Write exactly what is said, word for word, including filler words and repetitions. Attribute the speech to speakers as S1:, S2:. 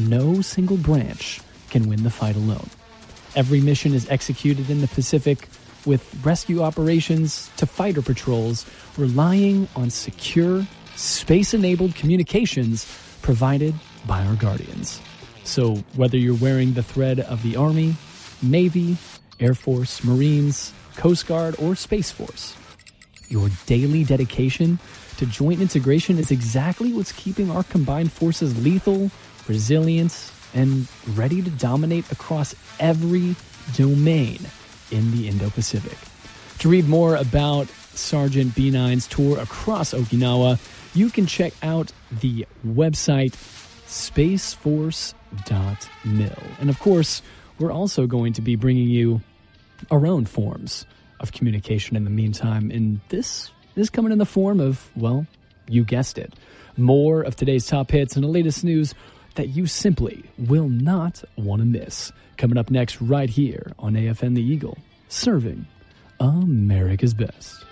S1: no single branch can win the fight alone. Every mission is executed in the Pacific, with rescue operations to fighter patrols relying on secure, space-enabled communications provided by our Guardians. So whether you're wearing the thread of the Army, Navy, Air Force, Marines, Coast Guard, or Space Force, your daily dedication to joint integration is exactly what's keeping our combined forces lethal, resilient, and ready to dominate across every domain in the Indo-Pacific. To read more about Sergeant B nine's tour across Okinawa, you can check out the website space force dot mil. And of course, we're also going to be bringing you our own forms of communication in the meantime. And this is coming in the form of, well, you guessed it, more of today's top hits and the latest news that you simply will not want to miss. Coming up next right here on A F N The Eagle, serving America's best.